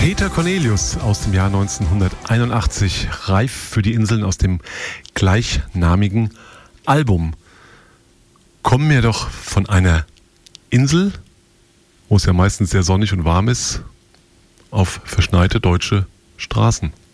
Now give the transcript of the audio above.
Peter Cornelius aus dem Jahr 1981, reif für die Inseln aus dem gleichnamigen Album. Kommen wir doch von einer Insel, wo es ja meistens sehr sonnig und warm ist, auf verschneite deutsche Straßen.